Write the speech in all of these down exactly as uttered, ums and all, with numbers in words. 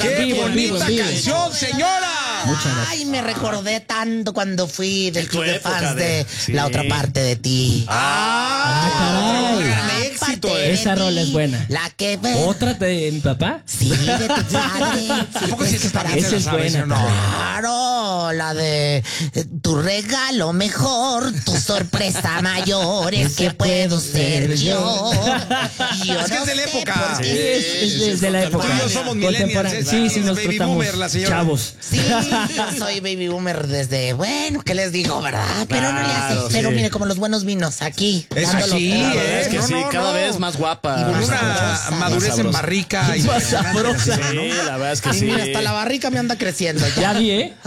¡Qué vivo, bonita vivo, vivo. canción, señora! Ay, me recordé tanto cuando fui del Tu club de época fans de- de sí. La Otra Parte de Ti. ¡Ah, caray. gran La éxito! parte eh. Esa de rola ti, es buena. La que ve. ¿Otra de mi papá? Sí, de tu padre. ¿A poco sí es esa para también se esa la es sabes, buena o no? Claro, la de eh, tu regalo mejor, tu sorpresa mayor es que puedo ser yo. Yo Es que no es de la sé época. por Sí, qué. es, es de, es de la época. Tú y yo somos millennials, Contemporánea. es- Sí, sí, es nos baby tratamos boomer, la señora. chavos. Sí, yo soy baby boomer desde, bueno, ¿qué les digo, verdad? Pero no le hace, Claro, pero sí. mire, como los buenos vinos, aquí. Es dándolo así, todo. ¿eh? Es que No, sí, no, cada no. vez más guapa. Con Más una sabrosa. madurez Más en sabrosa. barrica. y Más sabrosa. Sí, ¿no? Sí, la verdad es que Y sí. mira, hasta la barrica me anda creciendo Ya ya. vi, ¿eh?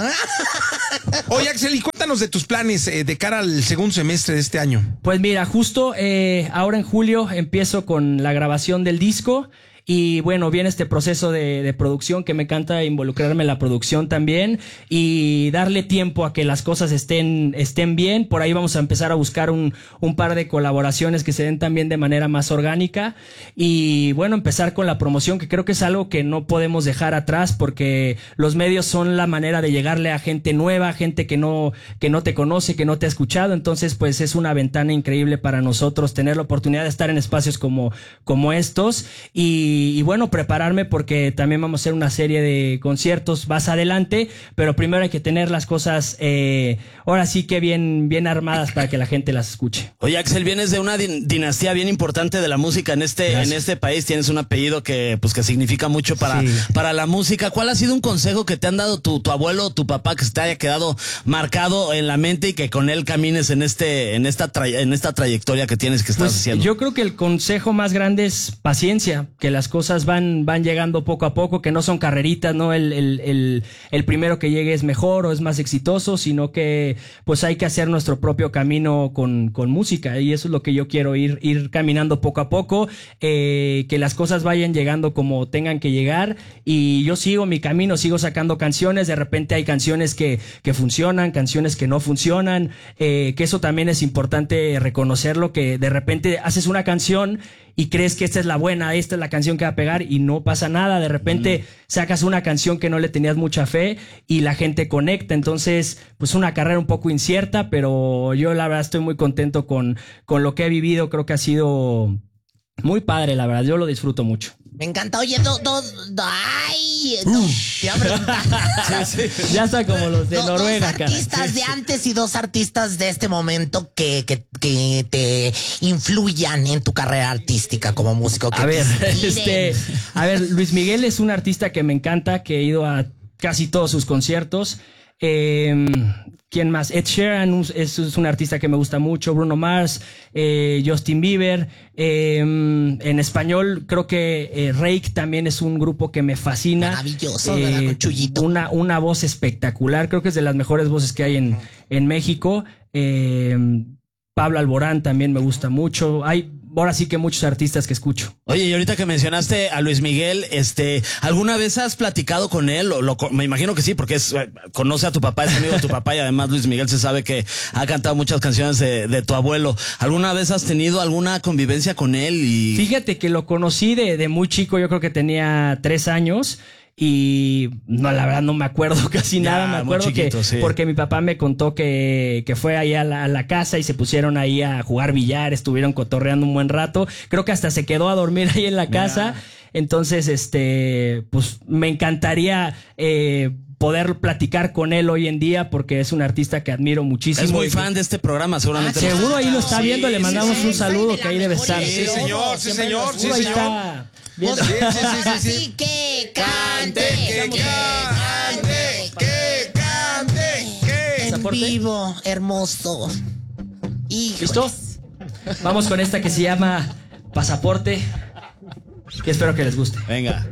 Oye, Axel, y cuéntanos de tus planes eh, de cara al segundo semestre de este año. Pues mira, justo eh, ahora en julio empiezo con la grabación del disco. Y bueno, viene este proceso de, de producción que me encanta involucrarme en la producción también y darle tiempo a que las cosas estén, estén bien. Por ahí vamos a empezar a buscar un, un par de colaboraciones que se den también de manera más orgánica. Y bueno, empezar con la promoción, que creo que es algo que no podemos dejar atrás porque los medios son la manera de llegarle a gente nueva, gente que no, que no te conoce, que no te ha escuchado. Entonces, pues es una ventana increíble para nosotros tener la oportunidad de estar en espacios como, como estos. Y Y, y bueno, prepararme porque también vamos a hacer una serie de conciertos más adelante, pero primero hay que tener las cosas eh, ahora sí que bien, bien armadas para que la gente las escuche. Oye, Axel, vienes de una din- dinastía bien importante de la música en este, Gracias. en este país. Tienes un apellido que, pues, que significa mucho para, Sí. para la música. ¿Cuál ha sido un consejo que te han dado tu, tu abuelo o tu papá que se te haya quedado marcado en la mente y que con él camines en este, en esta, tra- en esta trayectoria que tienes que estás Pues haciendo? yo creo que el consejo más grande es paciencia, que las cosas van, van llegando poco a poco, que no son carreritas, no el, el, el, el primero que llegue es mejor o es más exitoso, sino que pues hay que hacer nuestro propio camino con, con música y eso es lo que yo quiero, ir, ir caminando poco a poco, eh, que las cosas vayan llegando como tengan que llegar y yo sigo mi camino, sigo sacando canciones, de repente hay canciones que, que funcionan, canciones que no funcionan, eh, que eso también es importante reconocerlo, que de repente haces una canción y crees que esta es la buena, esta es la canción que va a pegar y no pasa nada, de repente sacas una canción que no le tenías mucha fe y la gente conecta, entonces pues una carrera un poco incierta, pero yo la verdad estoy muy contento con, con lo que he vivido, creo que ha sido muy padre, la verdad, yo lo disfruto mucho. Me encanta. Oye, do, do, do- ay, no, te iba a preguntar. Ya está como los de Do- Noruega, dos cara. artistas de antes y dos artistas de este momento que, que, que te influyan en tu carrera artística como músico. Que A ver, te este, inspiren. a ver, Luis Miguel es un artista que me encanta, que he ido a casi todos sus conciertos. Eh, ¿Quién más? Ed Sheeran un- es, es un artista que me gusta mucho. Bruno Mars, eh, Justin Bieber. Eh, en español creo que eh, Reik también es un grupo que me fascina. Maravilloso, ¿verdad? Con Chuyito. Una, una voz espectacular. Creo que es de las mejores voces que hay en, en México. Eh, Pablo Alborán también me gusta mucho. Hay ahora sí que muchos artistas que escucho. Oye, y ahorita que mencionaste a Luis Miguel, este, ¿alguna vez has platicado con él? O lo, me imagino que sí, porque es, eh, conoce a tu papá, es amigo de tu papá y además Luis Miguel se sabe que ha cantado muchas canciones de, de tu abuelo. ¿Alguna vez has tenido alguna convivencia con él? Y Fíjate que lo conocí de, de muy chico, yo creo que tenía tres años. Y no, la verdad no me acuerdo casi Ya, nada. Me muy acuerdo chiquito, que sí. porque mi papá me contó que, que fue ahí a la, a la casa y se pusieron ahí a jugar billar, estuvieron cotorreando un buen rato. Creo que hasta se quedó a dormir ahí en la casa. Entonces, este, pues me encantaría eh, poder platicar con él hoy en día porque es un artista que admiro muchísimo. es muy y- fan de este programa, seguramente. Ah, lo- Seguro ahí lo está Sí, viendo, le sí, mandamos sí. un saludo Soy de que ahí la debe mejor estar. y de Sí, señor, sí, Siempre señor, los- sí, Seguro ahí señor. está viendo. Sí, sí, sí, Ahora sí, sí sí. que Cante, cante, que cante, que cante, que en ¿Pasaporte? vivo, hermoso. Híjoles. ¿Listo? Vamos con esta que se llama Pasaporte, que espero que les guste. Venga.